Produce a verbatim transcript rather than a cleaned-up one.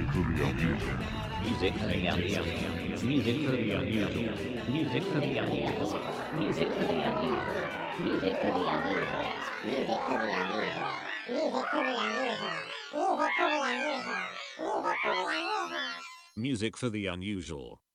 Music for the unusual. Music for the unusual. Music for the unusual. Music for the unusual. Music for the unusual. Music for the unusual. Music for the unusual. Music for the unusual. Music for the unusual. Music for the unusual.